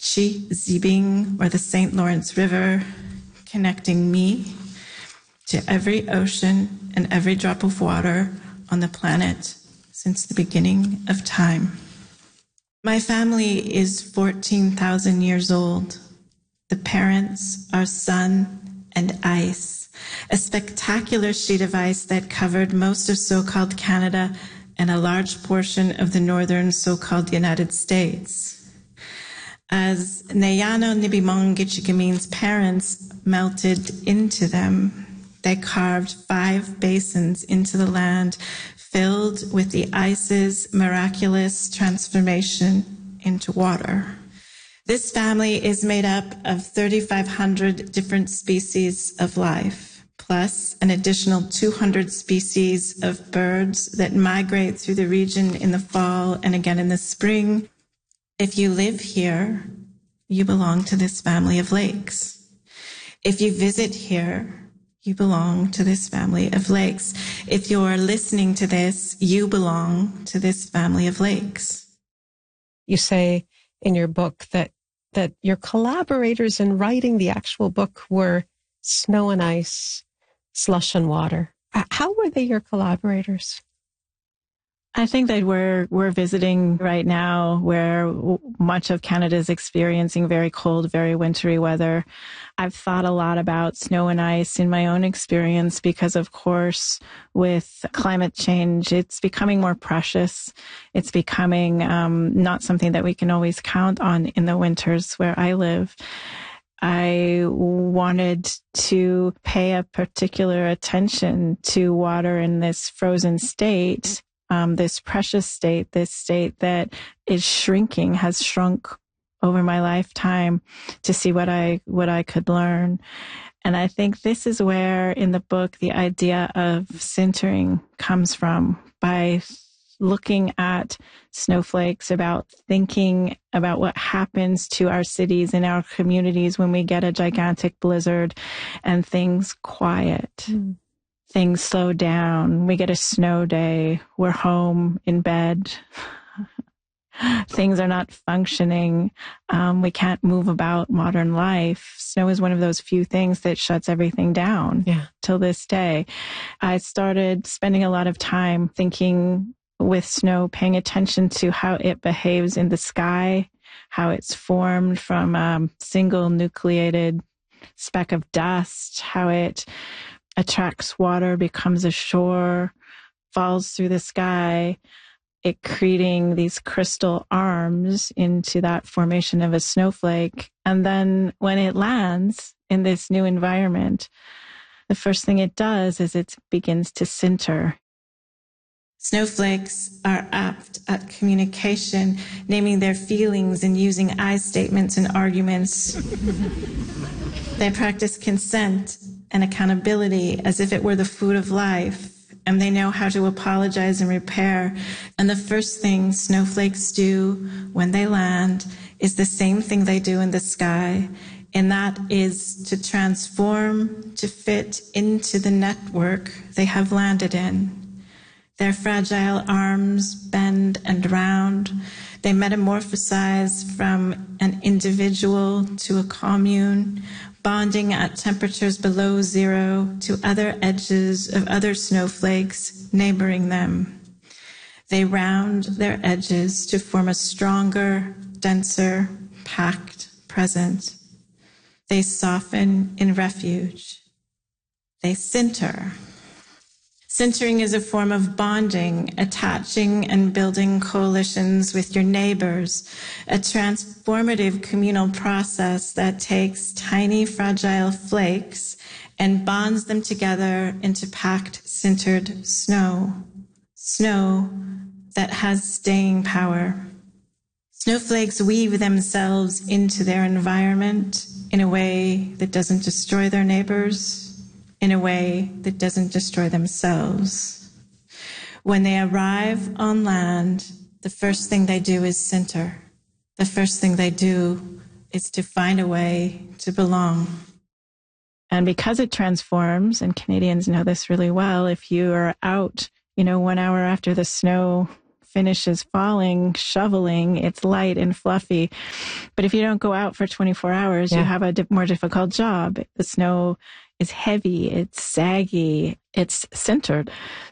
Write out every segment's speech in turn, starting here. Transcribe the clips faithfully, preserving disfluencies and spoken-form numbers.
Chi-Zibing, or the Saint Lawrence River, connecting me to every ocean and every drop of water on the planet since the beginning of time. My family is fourteen thousand years old. The parents are sun and ice, a spectacular sheet of ice that covered most of so-called Canada and a large portion of the northern so-called United States. As Neyano Nibimong Gitchigamine's parents melted into them, they carved five basins into the land filled with the ice's miraculous transformation into water. This family is made up of thirty-five hundred different species of life, plus an additional two hundred species of birds that migrate through the region in the fall and again in the spring. If you live here, you belong to this family of lakes. If you visit here, you belong to this family of lakes. If you're listening to this, you belong to this family of lakes. You say in your book that that your collaborators in writing the actual book were snow and ice, slush and water. How were they your collaborators? I think that we're we're visiting right now where much of Canada is experiencing very cold, very wintry weather. I've thought a lot about snow and ice in my own experience because, of course, with climate change, it's becoming more precious. It's becoming um, not something that we can always count on in the winters where I live. I wanted to pay a particular attention to water in this frozen state. Um, this precious state, this state that is shrinking, has shrunk over my lifetime, to see what I what I could learn. And I think this is where in the book the idea of sintering comes from, by looking at snowflakes, about thinking about what happens to our cities and our communities when we get a gigantic blizzard and things quiet. Mm. Things slow down. We get a snow day. We're home in bed. Things are not functioning. Um, we can't move about modern life. Snow is one of those few things that shuts everything down. Yeah. Till this day. I started spending a lot of time thinking with snow, paying attention to how it behaves in the sky, how it's formed from a single nucleated speck of dust, how it attracts water, becomes a shore, falls through the sky, it creating these crystal arms into that formation of a snowflake. And then when it lands in this new environment, the first thing it does is it begins to sinter. Snowflakes are apt at communication, naming their feelings and using I statements and arguments. They practice consent and accountability as if it were the food of life, and they know how to apologize and repair. And the first thing snowflakes do when they land is the same thing they do in the sky, and that is to transform to fit into the network they have landed in. Their fragile arms bend and round. They metamorphosize from an individual to a commune, bonding at temperatures below zero to other edges of other snowflakes neighboring them. They round their edges to form a stronger, denser, packed present. They soften in refuge. They sinter. Sintering is a form of bonding, attaching and building coalitions with your neighbors, a transformative communal process that takes tiny, fragile flakes and bonds them together into packed, sintered snow. Snow that has staying power. Snowflakes weave themselves into their environment in a way that doesn't destroy their neighbors, in a way that doesn't destroy themselves. When they arrive on land, the first thing they do is sinter. The first thing they do is to find a way to belong. And because it transforms, and Canadians know this really well, if you are out, you know, one hour after the snow finishes falling, shoveling, it's light and fluffy. But if you don't go out for twenty-four hours, yeah. you have a di- more difficult job. The snow is heavy, it's saggy, it's sintered.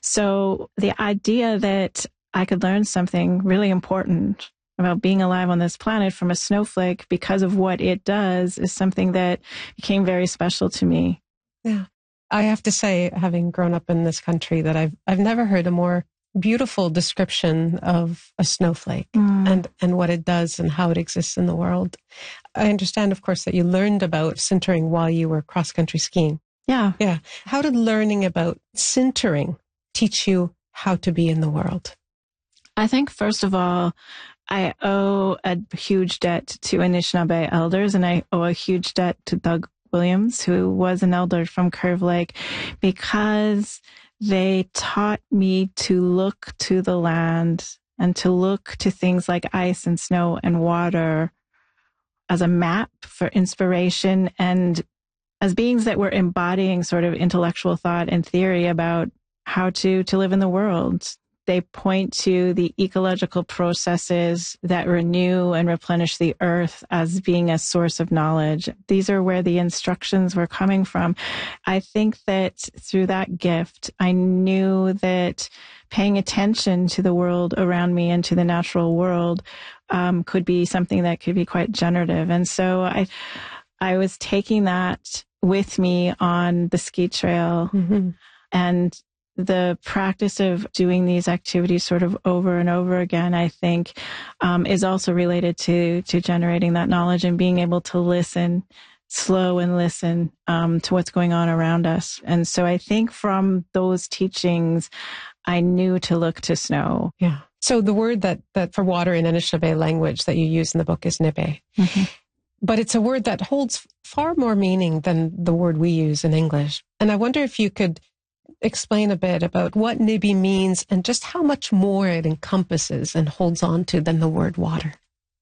So the idea that I could learn something really important about being alive on this planet from a snowflake because of what it does is something that became very special to me. Yeah. I have to say, having grown up in this country, that I've I've never heard a more beautiful description of a snowflake mm. and, and what it does and how it exists in the world. I understand, of course, that you learned about sintering while you were cross-country skiing. Yeah. Yeah. How did learning about sintering teach you how to be in the world? I think, first of all, I owe a huge debt to Anishinaabe elders, and I owe a huge debt to Doug Williams, who was an elder from Curve Lake, because they taught me to look to the land and to look to things like ice and snow and water as a map for inspiration and as beings that were embodying sort of intellectual thought and theory about how to, to live in the world. They point to the ecological processes that renew and replenish the earth as being a source of knowledge. These are where the instructions were coming from. I think that through that gift, I knew that paying attention to the world around me and to the natural world um, could be something that could be quite generative. And so I, I was taking that with me on the ski trail mm-hmm. and the practice of doing these activities sort of over and over again, I think, um, is also related to to generating that knowledge and being able to listen, slow and listen um, to what's going on around us. And so I think from those teachings, I knew to look to snow. Yeah. So the word that, that for water in Anishinaabe language that you use in the book is nibe. Mm-hmm. But it's a word that holds far more meaning than the word we use in English. And I wonder if you could explain a bit about what nibi means and just how much more it encompasses and holds on to than the word water.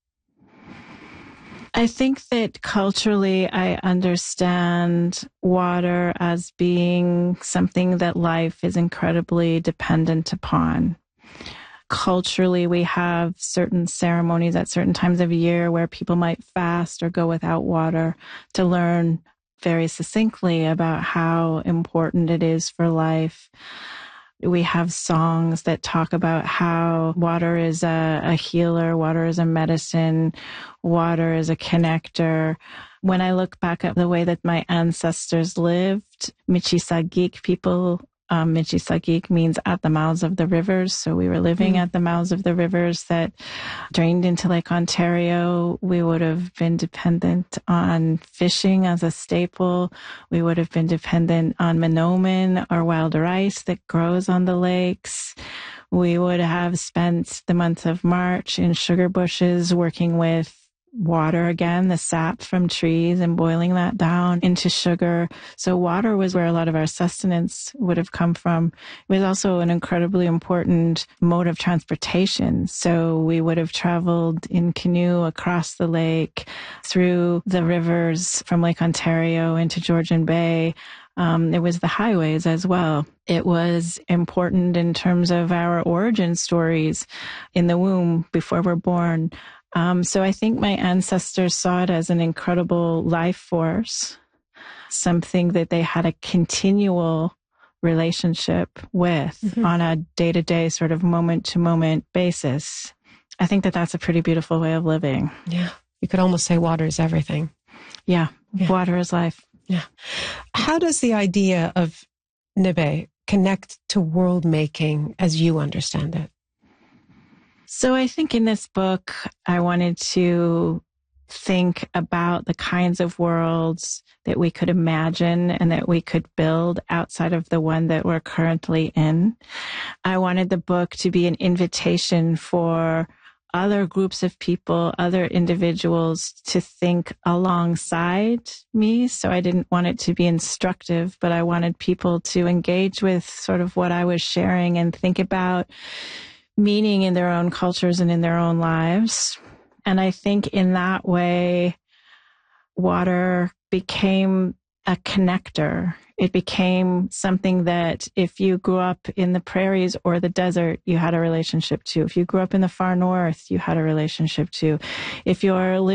I think that culturally I understand water as being something that life is incredibly dependent upon. Culturally, we have certain ceremonies at certain times of year where people might fast or go without water to learn very succinctly about how important it is for life. We have songs that talk about how water is a, a healer, water is a medicine, water is a connector. When I look back at the way that my ancestors lived, Michi-Saagiig people, um, Michi-Saagiig means at the mouths of the rivers. So we were living mm. at the mouths of the rivers that drained into Lake Ontario. We would have been dependent on fishing as a staple. We would have been dependent on Minomen or wild rice that grows on the lakes. We would have spent the month of March in sugar bushes working with water again, the sap from trees, and boiling that down into sugar. So water was where a lot of our sustenance would have come from. It was also an incredibly important mode of transportation. So we would have traveled in canoe across the lake, through the rivers from Lake Ontario into Georgian Bay. Um, it was the highways as well. It was important in terms of our origin stories in the womb before we're born. Um, so I think my ancestors saw it as an incredible life force, something that they had a continual relationship with mm-hmm. on a day-to-day sort of moment-to-moment basis. I think that that's a pretty beautiful way of living. Yeah. You could almost say water is everything. Yeah. yeah. Water is life. Yeah. How does the idea of nibe connect to world making as you understand it? So I think in this book, I wanted to think about the kinds of worlds that we could imagine and that we could build outside of the one that we're currently in. I wanted the book to be an invitation for other groups of people, other individuals to think alongside me. So I didn't want it to be instructive, but I wanted people to engage with sort of what I was sharing and think about meaning in their own cultures and in their own lives. And I think in that way, water became a connector. It became something that if you grew up in the prairies or the desert, you had a relationship to. If you grew up in the far north, you had a relationship to. If you're living